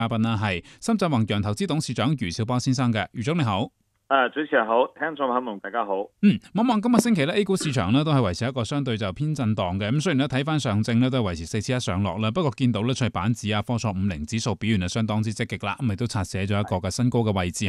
嘉賓呢係深圳宏洋投資董事長余兆波先生嘅。余總你好。 主持人好，聽眾朋友大家好。 望望今個星期咧 A 股市場咧都係維持一個相對就偏震盪嘅。咁雖然咧睇翻上證咧都係維持4-1上落啦，不過見到咧創業板指啊、科創50指數表現係相當之積極啦，咁亦都刷寫咗一個嘅新高嘅位置。